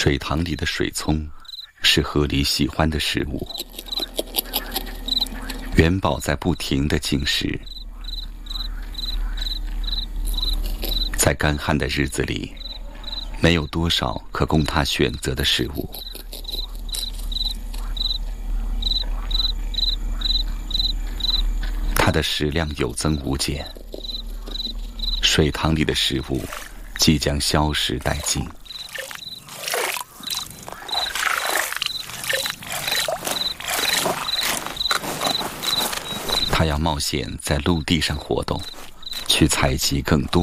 水塘里的水葱是河狸喜欢的食物。元宝在不停地进食，在干旱的日子里，没有多少可供他选择的食物。他的食量有增无减，水塘里的食物即将消失殆尽。他要冒险在陆地上活动，去采集更多